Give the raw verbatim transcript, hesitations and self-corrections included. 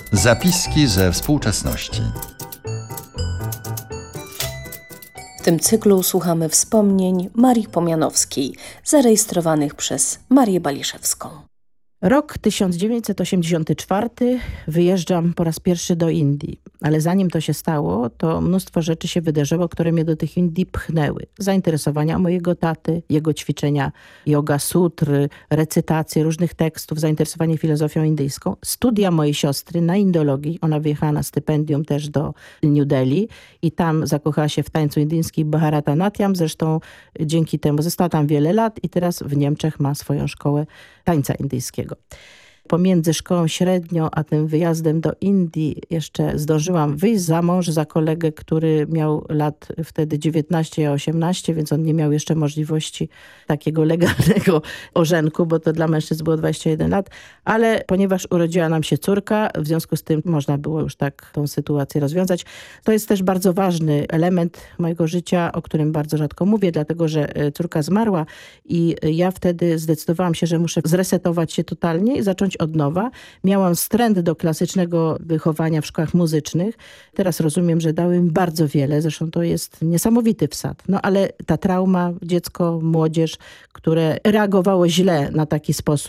Zapiski ze współczesności. W tym cyklu słuchamy wspomnień Marii Pomianowskiej, zarejestrowanych przez Marię Baliszewską. Rok tysiąc dziewięćset osiemdziesiąty czwarty. Wyjeżdżam po raz pierwszy do Indii. Ale zanim to się stało, to mnóstwo rzeczy się wydarzyło, które mnie do tych Indii pchnęły. Zainteresowania mojego taty, jego ćwiczenia yoga sutry, recytacje różnych tekstów, zainteresowanie filozofią indyjską, studia mojej siostry na indologii. Ona wyjechała na stypendium też do New Delhi i tam zakochała się w tańcu indyjskim Bharatanatyam. Zresztą dzięki temu została tam wiele lat i teraz w Niemczech ma swoją szkołę tańca indyjskiego. Pomiędzy szkołą średnią a tym wyjazdem do Indii jeszcze zdążyłam wyjść za mąż za kolegę, który miał lat wtedy dziewiętnaście, ja osiemnaście, więc on nie miał jeszcze możliwości takiego legalnego ożenku, bo to dla mężczyzn było dwadzieścia jeden lat, ale ponieważ urodziła nam się córka, w związku z tym można było już tak tą sytuację rozwiązać. To jest też bardzo ważny element mojego życia, o którym bardzo rzadko mówię, dlatego że córka zmarła i ja wtedy zdecydowałam się, że muszę zresetować się totalnie i zacząć od nowa. Miałam wstręt do klasycznego wychowania w szkołach muzycznych. Teraz rozumiem, że dały mi bardzo wiele. Zresztą to jest niesamowity wsad. No ale ta trauma, dziecko, młodzież, które reagowało źle na taki sposób,